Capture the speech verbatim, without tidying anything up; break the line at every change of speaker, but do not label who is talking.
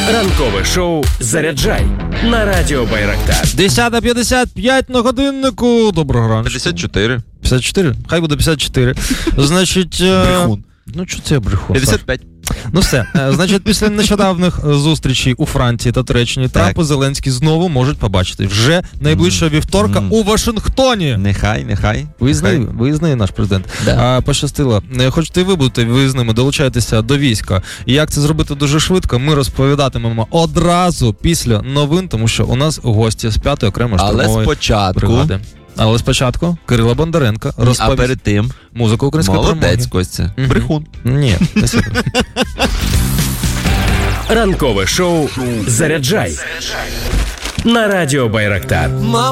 Ранкове шоу «Заряджай» на радіо Байрактар.
десята п'ятдесят п'ять на годиннику. Доброго ранку.
п'ятдесят чотири.
п'ятдесят чотири? Хай буде п'ятдесят чотири. Значить...
Брехун.
Ну, що це брехун?
п'ятдесят п'ять.
Ну все, значить, після нещодавних зустрічей у Франції та Туреччині Трамп і Зеленський знову можуть побачити вже найближчого вівторка
mm.
у Вашингтоні.
Нехай, нехай.
Визнає, визнає наш президент.
Да.
А, пощастило. Хоч ти ви будете визнаними, долучайтеся до війська. І як це зробити дуже швидко, ми розповідатимемо одразу після новин, тому що у нас гості з п'ятої окремої штурмової
Але спочатку
бригади. Але спочатку Кирило Бондаренко розповість.
А перед тим
музику української перемоги.
Молодець, Костя.
Угу.
Брехун.
Ні, не супер.
Ранкове шоу «Заряджай» на радіо Байрактар.